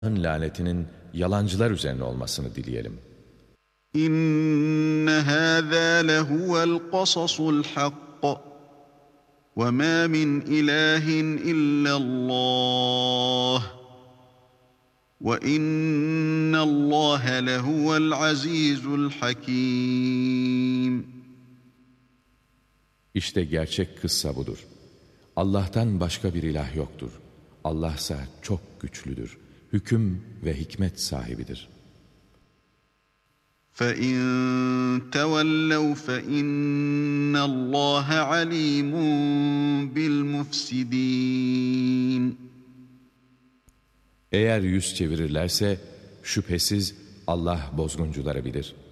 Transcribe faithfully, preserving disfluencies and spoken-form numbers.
lanetinin yalancılar üzerine olmasını dileyelim. İnne hâzâ lehuvel qasasul hakk ve mâ min ilâhin illallâh ve innallâhe lehuvel azîzul hakîm. İşte gerçek kıssa budur. Allah'tan başka bir ilah yoktur. Allah ise çok güçlüdür. Hüküm ve hikmet sahibidir. فَاِنْ تَوَلَّوْا فَاِنَّ اللّٰهَ عَلِيمٌ بِالْمُفْسِدِينَ. Eğer yüz çevirirlerse şüphesiz Allah bozguncuları bilir.